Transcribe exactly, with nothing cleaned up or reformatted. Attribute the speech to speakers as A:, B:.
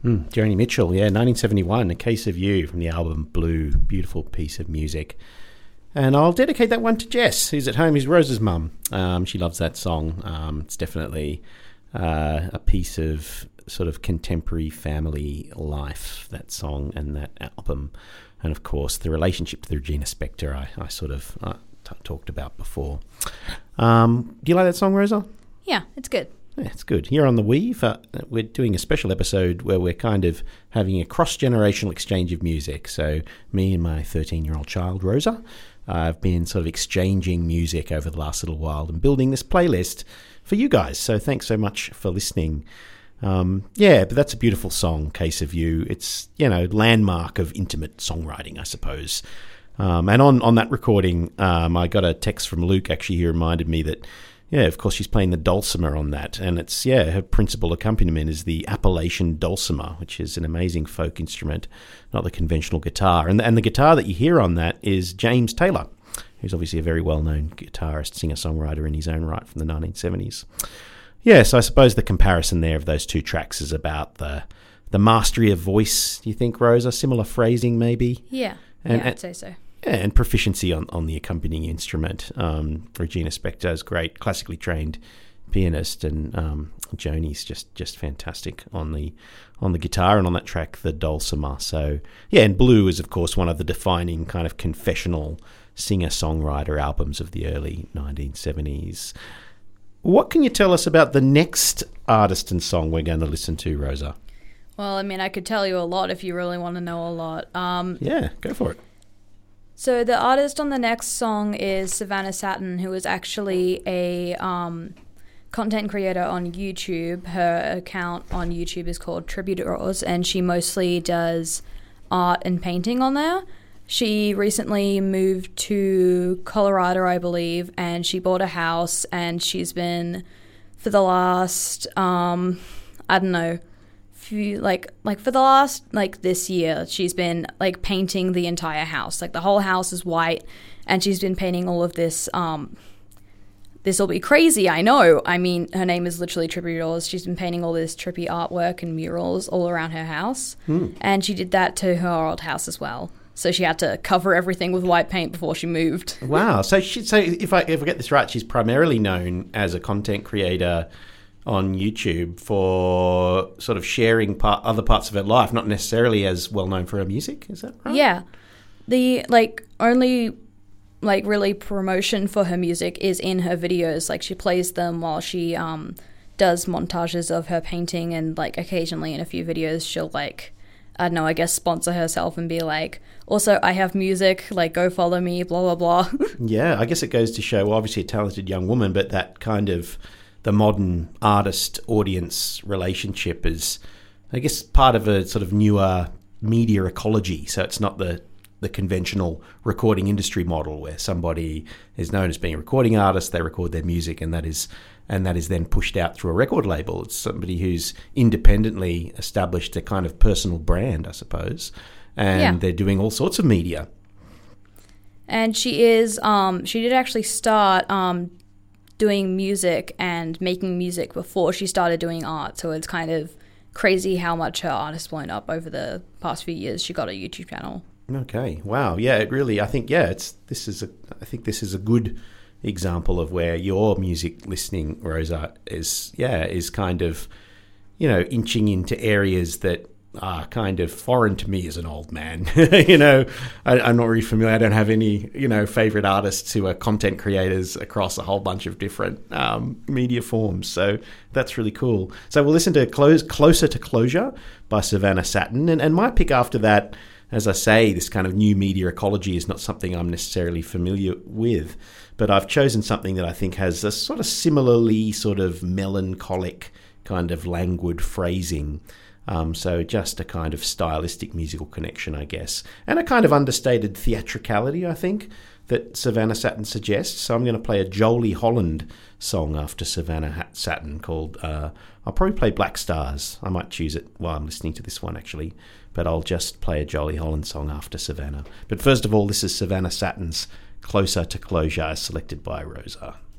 A: Mm, Joni Mitchell, yeah, nineteen seventy-one, A Case of You from the album Blue. Beautiful piece of music. And I'll dedicate that one to Jess, who's at home, who's Rose's mum. Um, she loves that song. Um, it's definitely uh, a piece of sort of contemporary family life, that song and that album. And, of course, the relationship to Regina Spektor I, I sort of uh, t- talked about before. Um, do you like that song, Rosa?
B: Yeah, it's good.
A: Yeah, it's good. Here on The Weave, uh, we're doing a special episode where we're kind of having a cross-generational exchange of music. So me and my thirteen-year-old child, Rosa, uh, have been sort of exchanging music over the last little while and building this playlist for you guys. So thanks so much for listening. Um, yeah, but that's a beautiful song, Case of You. It's, you know, landmark of intimate songwriting, I suppose. Um, and on, on that recording, um, I got a text from Luke, actually, he reminded me that, yeah, of course, she's playing the dulcimer on that. And it's, yeah, her principal accompaniment is the Appalachian dulcimer, which is an amazing folk instrument, not the conventional guitar. And, and the guitar that you hear on that is James Taylor, who's obviously a very well-known guitarist, singer-songwriter in his own right from the nineteen seventies. Yeah, so I suppose the comparison there of those two tracks is about the the mastery of voice, do you think, Rosa? Similar phrasing, maybe?
B: Yeah,
A: and,
B: yeah, I'd
A: and,
B: say so.
A: Yeah, and proficiency on, on the accompanying instrument. Um, Regina Spektor is great, classically trained pianist, and um, Joni's just, just fantastic on the on the guitar and on that track, the dulcimer. So, yeah, and Blue is, of course, one of the defining kind of confessional singer-songwriter albums of the early nineteen seventies. What can you tell us about the next artist and song we're going to listen to, Rosa?
B: Well, I mean, I could tell you a lot if you really want to know a lot. Um,
A: yeah, go for it.
B: So the artist on the next song is Savannah Satin, who is actually a um, content creator on YouTube. Her account on YouTube is called Tributors, and she mostly does art and painting on there. She recently moved to Colorado, I believe, and she bought a house, and she's been, for the last, um, I don't know, few, like, like for the last, like, this year, she's been, like, painting the entire house. Like, the whole house is white, and she's been painting all of this, um, this will be crazy, I know. I mean, her name is literally Tributors. She's been painting all this trippy artwork and murals all around her house,
A: hmm.
B: and she did that to her old house as well. So she had to cover everything with white paint before she moved.
A: Wow. So she, so if I if I get this right, she's primarily known as a content creator on YouTube for sort of sharing part, other parts of her life, not necessarily as well known for her music. Is that right?
B: Yeah. The, like, only, like, really promotion for her music is in her videos. Like, she plays them while she um does montages of her painting, and, like, occasionally in a few videos she'll, like, I don't know, I guess sponsor herself and be like, also, I have music, like, go follow me, blah, blah, blah.
A: Yeah, I guess it goes to show, well, obviously a talented young woman, but that kind of the modern artist-audience relationship is, I guess, part of a sort of newer media ecology. So it's not the, the conventional recording industry model where somebody is known as being a recording artist, they record their music, and that is and that is then pushed out through a record label. It's somebody who's independently established a kind of personal brand, I suppose, and yeah. they're doing all sorts of media.
B: And she is, um, she did actually start um, doing music and making music before she started doing art, so it's kind of crazy how much her art has blown up over the past few years. She got a YouTube channel.
A: Okay, wow, yeah, it really, I think, yeah, it's this is a, I think this is a good example of where your music listening, Rosa, is yeah is kind of, you know, inching into areas that are kind of foreign to me as an old man. you know, I, I'm not really familiar. I don't have any, you know, favorite artists who are content creators across a whole bunch of different um, media forms. So that's really cool. So we'll listen to Close, Closer to Closure by Savannah Satin, and, and my pick after that, as I say, this kind of new media ecology is not something I'm necessarily familiar with, but I've chosen something that I think has a sort of similarly sort of melancholic kind of languid phrasing. Um, so just a kind of stylistic musical connection, I guess, and a kind of understated theatricality, I think, that Savannah Satin suggests. So I'm going to play a Jolie Holland song after Savannah Satin called, uh, I'll probably play Black Stars. I might choose it while I'm listening to this one, actually, but I'll just play a Jolie Holland song after Savannah. But first of all, this is Savannah Satin's Closer to Closure, selected by Rosa.